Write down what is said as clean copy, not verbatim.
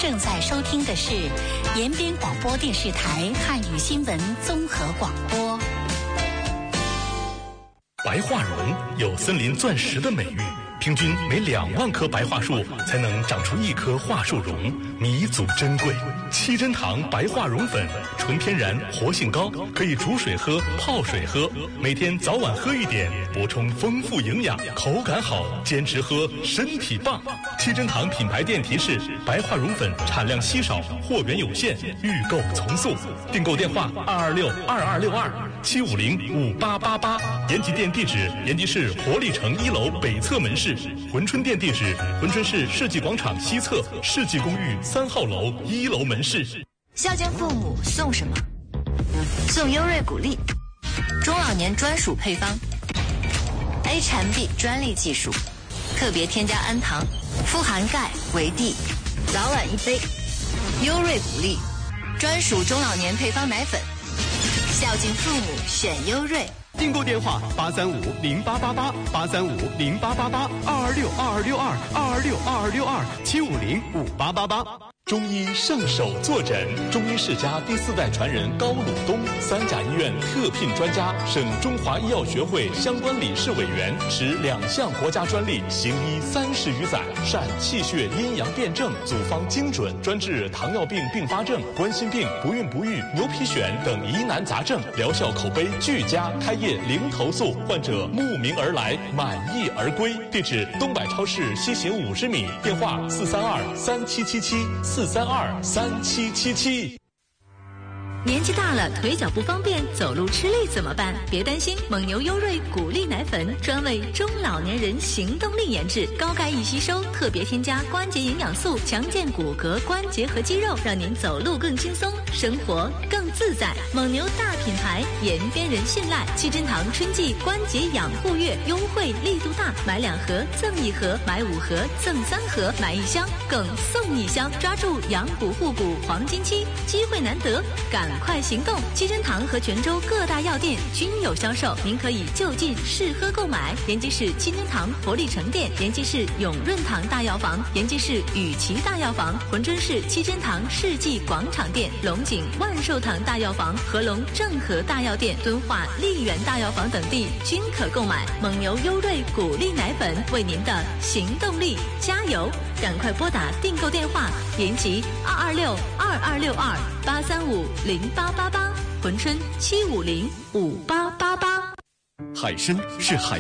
正在收听的是延边广播电视台汉语新闻综合广播。 白桦榕有森林钻石的美誉，平均每2万棵白桦树才能长出1棵桦树榕，弥足珍贵。七珍堂白桦榕粉，纯天然，活性高，可以煮水喝、泡水喝，每天早晚喝一点，补充丰富营养，口感好，坚持喝，身体棒。七珍堂品牌店提示：白桦榕粉产量稀少，货源有限，预购从速。订购电话226-2262-750-5888。延吉店地址：延吉市活力城1楼北侧门市。珲春店地址：珲春市世纪广场西侧世纪公寓3号楼1楼门市。 孝敬父母送什么？送优瑞谷粒，中老年专属配方 ，A 产 B 专利技术，特别添加氨糖，富含钙、维 D， 早晚1杯。优瑞谷粒，专属中老年配方奶粉，孝敬父母选优瑞。 订购电话835-0888，835-0888，2262-2262，750-5888。 中医上手坐诊，中医世家第4代传人高鲁东，3甲医院特聘专家，省中华医药学会相关理事委员，持2项国家专利，行医30余载，善气血阴阳辩证，组方精准，专治糖尿病并发症、冠心病、不孕不育、牛皮癣等疑难杂症，疗效口碑俱佳，开业零投诉，患者慕名而来，满意而归。地址：东百超市西行50米，电话432-3777，432-3777。 年纪大了，腿脚不方便，走路吃力怎么办？别担心，蒙牛优瑞谷粒奶粉专为中老年人行动力研制，高钙易吸收，特别添加关节营养素，强健骨骼、关节和肌肉，让您走路更轻松，生活更自在。蒙牛大品牌，延边人信赖。七珍堂春季关节养护月优惠力度大，买2盒赠1盒，买5盒赠3盒，买1箱更送1箱，抓住养骨护骨黄金期，机会难得，赶快行动！七珍堂和泉州各大药店均有销售，您可以就近试喝购买。延吉市七珍堂活力城店，延吉市永润堂大药房，延吉市雨琦大药房，珲春市七珍堂世纪广场店，龙井万寿堂大药房、合龙正和大药店、敦化丽园大药房等地均可购买。蒙牛优瑞谷粒奶粉，为您的行动力加油！赶快拨打订购电话：延吉226-2262-835-0888，珲春750-5888。 海参是海